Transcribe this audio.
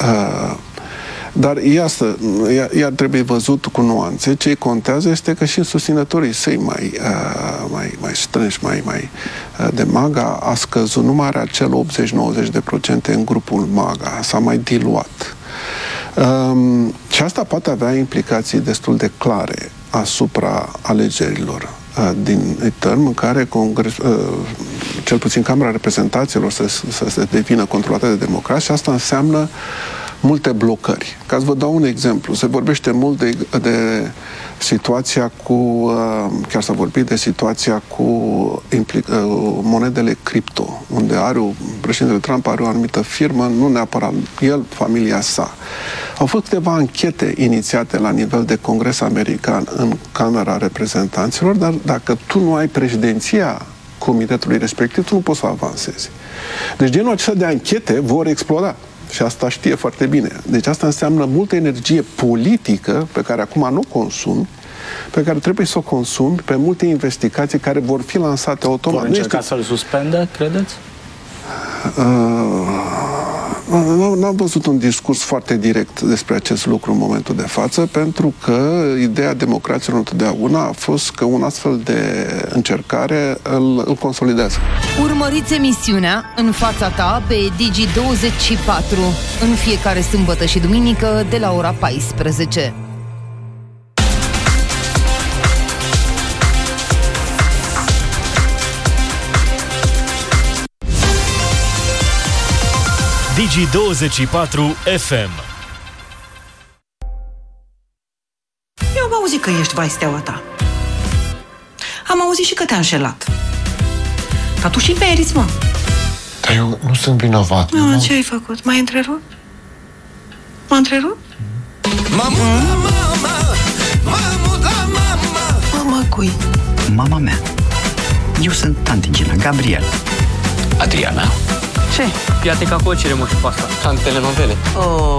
Dar ea trebuie văzut cu nuanțe. Ce contează este că și în susținătorii săi mai strânși, mai de MAGA, a scăzut. Nu mai are acel 80-90% în grupul MAGA. S-a mai diluat. Și asta poate avea implicații destul de clare asupra alegerilor din midterm, în care cel puțin Camera Reprezentanților să se devină controlată de democrați, și asta înseamnă multe blocări. Ca să vă dau un exemplu, se vorbește mult de situația cu, chiar s-a vorbit de situația cu monedele cripto, unde președintele Trump are o anumită firmă, nu neapărat el, familia sa. Au fost câteva anchete inițiate la nivel de Congres american în Camera Reprezentanților, dar dacă tu nu ai președinția comitetului respectiv, tu nu poți să avansezi. Deci genul acesta de anchete vor exploda. Și asta știe foarte bine. Deci asta înseamnă multă energie politică pe care acum nu consumi, pe care trebuie să o consumi pe multe investigații care vor fi lansate automat. Vor încerca să-l suspendă, credeți? N-am văzut un discurs foarte direct despre acest lucru în momentul de față, pentru că ideea democraților întotdeauna a fost că un astfel de încercare îl consolidează. Urmăriți emisiunea În fața ta pe Digi24 în fiecare sâmbătă și duminică de la ora 14. Digi24 FM. Eu am auzit că ești vai steaua ta. Am auzit și că te-a înșelat. Dar tu și meriți, mă. Dar eu nu sunt vinovat. Ce ai făcut? M-ai întrerupt? M-a întrerupt? Mama cui? Mama mea. Eu sunt tanti Gina, Gabriel. Adriana. Ce? Iată ca cu o cerem și pe asta. Ca în telenovele. Oh.